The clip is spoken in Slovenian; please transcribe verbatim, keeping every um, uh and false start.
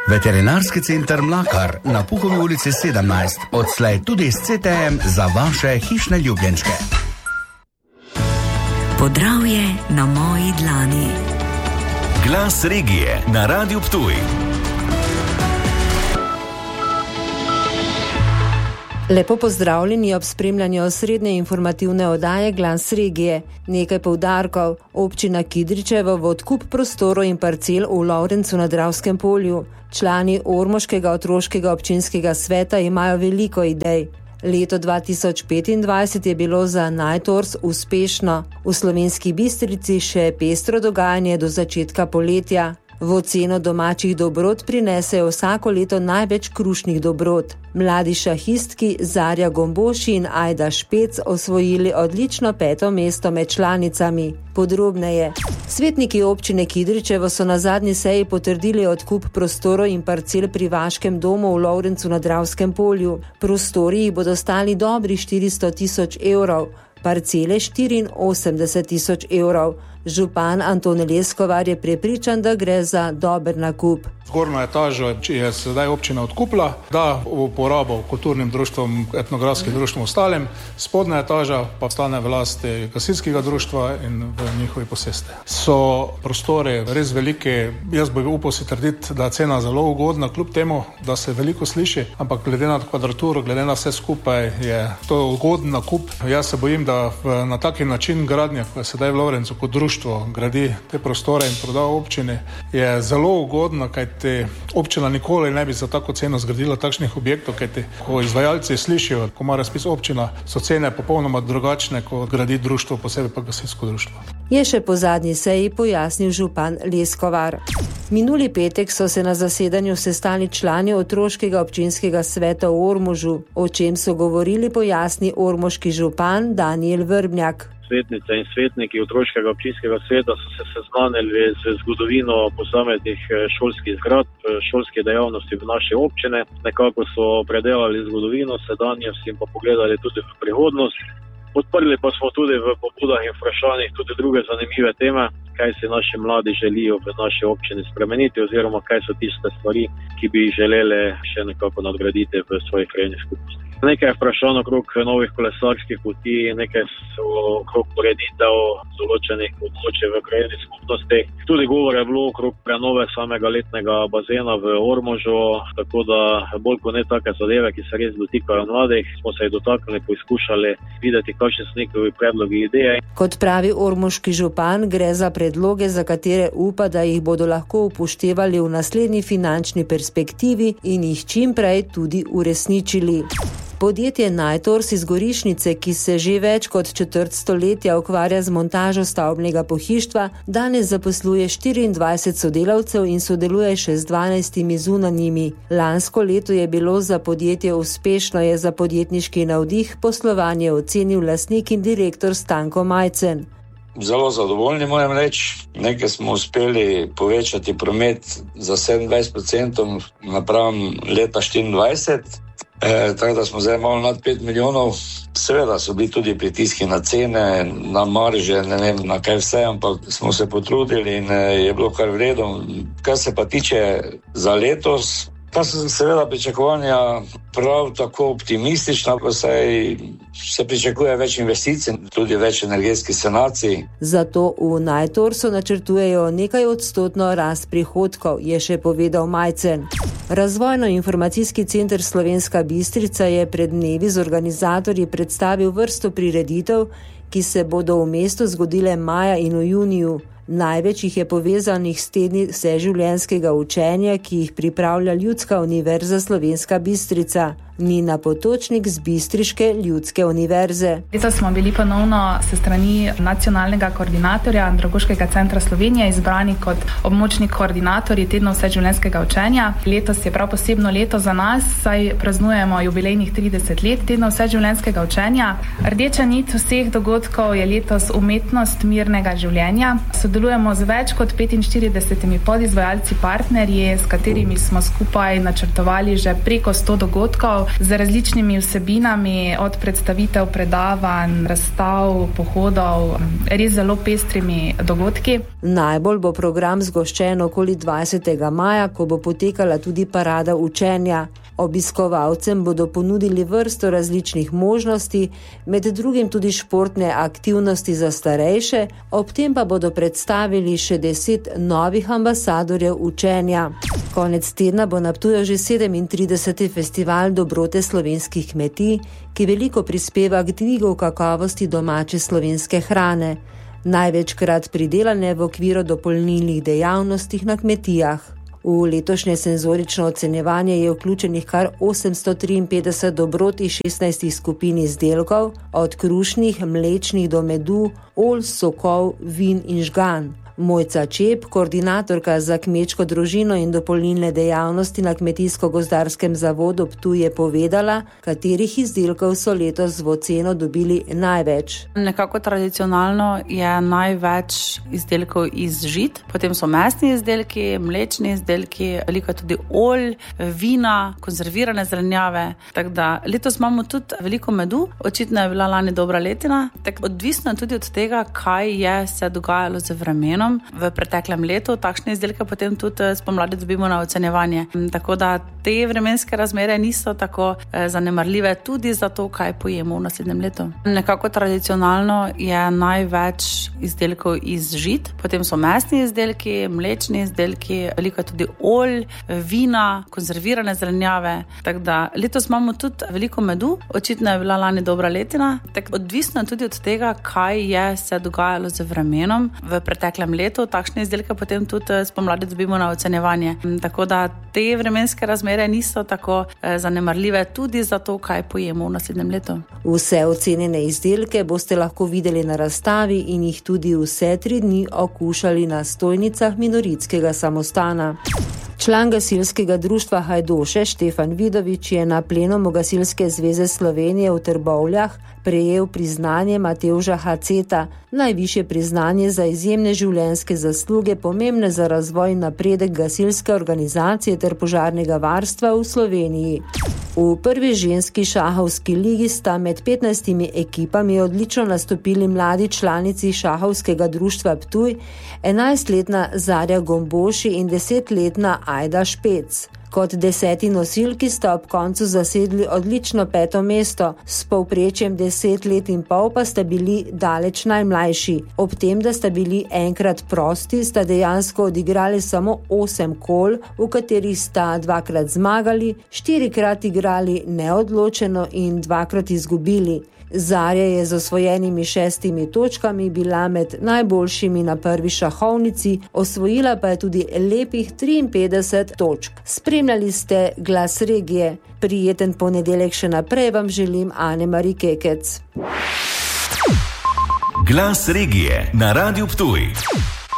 Veterinarski center Mlakar na Puhovi ulici sedemnajst, odslej tudi s C T M za vaše hišne ljubljenčke. Podravje na moji dlani. Glas regije na Radiu Ptuj. Lepo pozdravljeni ob spremljanju osrednje informativne oddaje Glas regije. Nekaj poudarkov. Občina Kidričevo v odkup prostorov in parcel v Lovrencu na Dravskem polju. Člani Ormoškega otroškega občinskega sveta imajo veliko idej. Leto dva tisoč petindvajset je bilo za Najtors uspešno. V Slovenski Bistrici še pestro dogajanje do začetka poletja. V oceno domačih dobrot prinesejo vsako leto največ krušnih dobrot. Mladi šahistki Zarja Gomboši in Ajda Špec osvojili odlično peto mesto med članicami. Podrobneje. Svetniki občine Kidričevo so na zadnji seji potrdili odkup prostorov in parcel pri Vaškem domu v Lovrencu na Dravskem polju. Prostori bodo stali dobri štiristo tisoč evrov, parcele štiriinosemdeset tisoč evrov. Župan Anton Leskovar je prepričan, da gre za dober nakup. Zgornjo etažo je sedaj občina odkupila, da v uporabo kulturnim društvom, etnografskim društvom ostalim, spodnja etaža pa stane v lasti gasilskega društva in v njihovi posesti. So prostore res velike, jaz bi upal si trditi, da je cena zelo ugodna, kljub temu, da se veliko sliši, ampak glede na kvadraturo, glede na vse skupaj je to ugoden nakup. Jaz se bojim, da v, na taki način gradnje, ko je sedaj v Lovrencu kot društvo gradi te prostore in proda občini, je zelo ugodno, kaj Te občina nikoli ne bi za tako ceno zgradila takšnih objektov, kajti ko izvajalci slišijo, ko ima razpis občina, so cene popolnoma drugačne, kot gradi društvo, posebej pa gasilsko društvo. Je še po zadnji seji pojasnil župan Leskovar. Minuli petek so se na zasedanju sestali člani otroškega občinskega sveta v Ormožu. O čem so govorili, pojasni ormoški župan Danijel Vrbnjak. Svetnice in svetniki otroškega občinskega sveta so se seznanili z zgodovino posameznih šolskih zgradb, šolske dejavnosti v naši občine. Nekako so predelali zgodovino, sedanjost in pa pogledali tudi v prihodnost. Podprli pa smo tudi v pobudah in vprašanjih tudi druge zanimive teme, kaj si naši mladi želijo v naši občini spremeniti oziroma kaj so tiste stvari, ki bi želeli še nekako nadgraditi v svojih krajevnih skupnostih. Nekaj vprašanj okrog novih kolesarskih poti, nekaj so okrog ureditev določenih območij v krajevnih skupnostih. Tudi govor je bilo okrog prenove samega letnega bazena v Ormožu, tako da bolj kot ne take zadeve, ki se res dotikajo mladih, smo se jih dotaknili, poizkušali videti, kakšni so njihovi predlogi, ideje. Kot pravi ormoški župan, gre za predloge, za katere upa, da jih bodo lahko upoštevali v naslednji finančni perspektivi in jih čim prej tudi uresničili. Podjetje Najtors iz Gorišnice, ki se že več kot četrt stoletja ukvarja z montažo stavbnega pohištva, danes zaposluje štiriindvajset sodelavcev in sodeluje še z dvanajstimi zunanjimi. Lansko leto je bilo za podjetje uspešno, je za podjetniški navdih poslovanje ocenil lastnik in direktor Stanko Majcen. Zelo zadovoljni, moram reči. Nekaj smo uspeli povečati promet za sedemindvajset procentov napram leta štiriindvajset. E, tako da smo zdaj malo nad pet milijonov. Seveda so bili tudi pritiski na cene, na marže, ne vem na kaj vse, ampak smo se potrudili in je bilo kar v redu. Kar se pa tiče za letos, pa so seveda pričakovanja prav tako optimistična, pa saj se pričakuje več investicij, tudi več energetskih sanacij. Zato v Najtorsu načrtujejo nekaj odstotno rast prihodkov, je še povedal Majcen. Razvojno-informacijski center Slovenska Bistrica je pred dnevi z organizatorji predstavil vrsto prireditev, ki se bodo v mestu zgodile maja in v juniju. Največ jih je povezanih s tedni vseživljenjskega učenja, ki jih pripravlja Ljudska univerza Slovenska Bistrica. Nina Potočnik z Bistriške ljudske univerze. Letos smo bili ponovno se strani nacionalnega koordinatorja Andragoškega centra Slovenije izbrani kot območni koordinatorji tedna vseživljenjskega učenja. Letos je prav posebno leto za nas, saj praznujemo jubilejnih trideset let tedna vseživljenjskega učenja. Rdeča nit vseh dogodkov je letos umetnost mirnega življenja. Sodelujemo Sodelujemo z več kot petinštiridesetimi podizvajalci partnerji, s katerimi smo skupaj načrtovali že preko sto dogodkov z različnimi vsebinami, od predstavitev, predavanj, razstav, pohodov, res zelo pestrimi dogodki. Najbolj bo program zgoščen okoli dvajsetega maja, ko bo potekala tudi parada učenja. Obiskovalcem bodo ponudili vrsto različnih možnosti, med drugim tudi športne aktivnosti za starejše, ob tem pa bodo predstavili še deset novih ambasadorjev učenja. Konec tedna bo na Ptuju že sedemintrideseti festival dobrote slovenskih kmetij, ki veliko prispeva k dvigu kakovosti domače slovenske hrane, največkrat pridelane v okviru dopolnilnih dejavnostih na kmetijah. V letošnje senzorično ocenjevanje je vključenih kar osemsto triinpetdeset dobrot iz šestnajstih skupin izdelkov, od krušnih, mlečnih do medu, olj, sokov, vin in žgan. Mojca Čep, koordinatorka za kmečko družino in dopolnilne dejavnosti na Kmetijsko-gozdarskem zavodu Ptuj, je povedala, katerih izdelkov so letos v oceno dobili največ. Nekako tradicionalno je največ izdelkov iz žit, potem so mesni izdelki, mlečni izdelki, veliko tudi olj, vina, konzervirane zelenjave. Tako da letos imamo tudi veliko medu, očitno je bila lani dobra letina. Tak odvisno tudi od tega, kaj je se dogajalo z vremenom v preteklem letu. Takšne izdelke potem tudi spomladi dobimo na ocenjevanje. Tako da te vremenske razmere niso tako zanemarljive tudi za to, kaj pojemo v naslednjem letu. Nekako tradicionalno je največ izdelkov iz žit, potem so mesni izdelki, mlečni izdelki, veliko tudi olj, vina, konzervirane zelenjave. Tako da letos imamo tudi veliko medu, očitno je bila lani dobra letina. Tak odvisno tudi od tega, kaj je se dogajalo z vremenom v preteklem letu. Takšne izdelke potem tudi spomladi dobimo na ocenjevanje. Tako da te vremenske razmere niso tako zanemarljive tudi za to, kaj pojemo v naslednjem letu. Vse ocenjene izdelke boste lahko videli na razstavi in jih tudi vse tri dni okušali na stojnicah Minoritskega samostana. Član gasilskega društva Hajdoše Štefan Vidovič je na plenumu Gasilske zveze Slovenije v Trbovljah prejel priznanje Matevža Haceta, najvišje priznanje za izjemne življenjske zasluge, pomembne za razvoj in napredek gasilske organizacije ter požarnega varstva v Sloveniji. V prvi ženski šahovski ligi sta med petnajstimi ekipami odlično nastopili mladi članici šahovskega društva Ptuj, enajstletna Zarja Gomboši in desetletna Ajda Špec. Kot deseti nosilki sta ob koncu zasedli odlično peto mesto, s povprečjem deset let in pol pa sta bili daleč najmlajši. Ob tem, da sta bili enkrat prosti, sta dejansko odigrali samo osem kol, v katerih sta dvakrat zmagali, štirikrat igrali neodločeno in dvakrat izgubili. Zarja je z osvojenimi šestimi točkami bila med najboljšimi na prvi šahovnici, osvojila pa je tudi lepih triinpetdeset točk. Spremljali ste Glas regije. Prijeten ponedeljek še naprej vam želim Ane-Mari Kekec. Glas regije na Radiu Ptuj.